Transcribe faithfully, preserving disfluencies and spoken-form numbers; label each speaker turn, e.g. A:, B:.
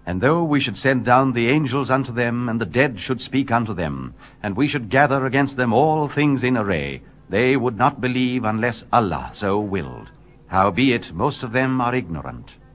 A: And though we should send down the angels unto them, and the dead should speak unto them, and we should gather against them all things in array, they would not believe unless Allah so willed. Howbeit most of them are ignorant.